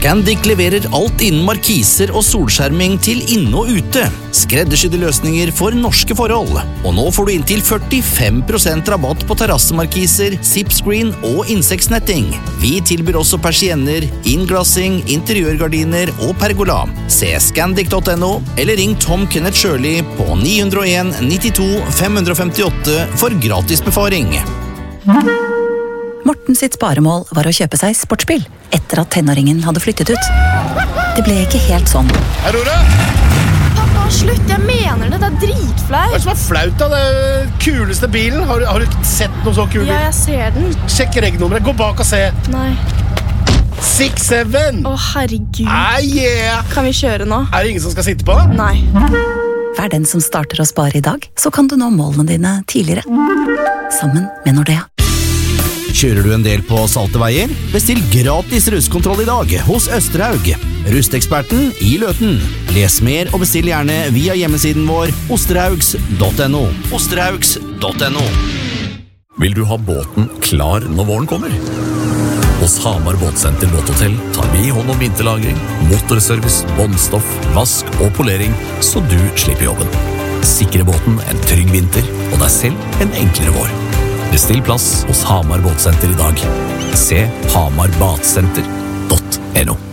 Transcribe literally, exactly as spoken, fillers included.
Scandic leverer alt innen markiser og solskjerming til inne og ute. Skreddersydde løsninger for norske forhold. Og nå får du inntil førtifem prosent rabatt på terrassemarkiser, zipscreen og insektsnetting. Vi tilbyr også persienner, innglassing, interiørgardiner og pergola. Se scandic punktum no eller ring Tom Kenneth Shirley på ni null en nittito fem fem åtte for gratis befaring. Morten sitt sparemål var å kjøpe seg sportsbil etter at tenåringen hadde flyttet ut. Det ble ikke helt sånn. Aurora! Pappa, slutt, jeg mener det, det er dritflaut. Hva er det som er flaut da? Det er den kuleste bilen. Har, du- har du sett noe så kul bil? Ja, jeg ser den. Sjekk regnummeret, gå bak og se. Nei. seks syv! Å, herregud. Ah, yeah! Kan vi kjøre nå? Er det ingen som skal sitte på? Nei. Vær den som starter å spare i dag, så kan du nå målene dine tidligere. Sammen med Nordea. Kjører du en del på salte veier? Bestill gratis rustkontroll i dag hos Østerhaug. Rusteksperten i Løten. Les mer og bestill gjerne via hjemmesiden vår osterhaugs punktum no. osterhaugs punktum no. Vil du ha båten klar når våren kommer? Hos Hamar Båtsenter Båthotell tar vi hånd om vinterlagring, motorservice, båndstoff, vask og polering, så du slipper jobben. Sikre båten en trygg vinter, og deg selv en enklere vår. Bestill plass hos Hamar Båtsenter i dag. Se hamar batsenter punktum no.